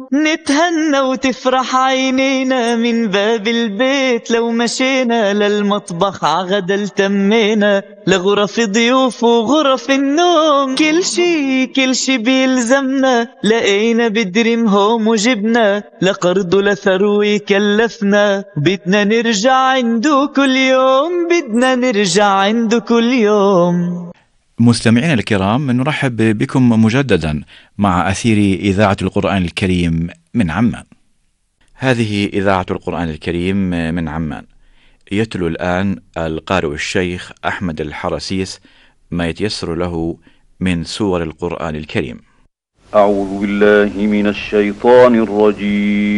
نتهنى وتفرح عينينا من باب البيت، لو مشينا للمطبخ عغدا التمينا، لغرف ضيوف وغرف النوم، كل شي بيلزمنا لقينا بدريم هوم وجبنا، لقرض ولثروي كلفنا، بدنا نرجع عنده كل يوم، بدنا نرجع عنده كل يوم. مستمعينا الكرام، نرحب بكم مجددا مع أثير إذاعة القرآن الكريم من عمان. هذه إذاعة القرآن الكريم من عمان. يتلو الآن القارئ الشيخ أحمد الحرسيس ما يتيسر له من سور القرآن الكريم. أعوذ بالله من الشيطان الرجيم.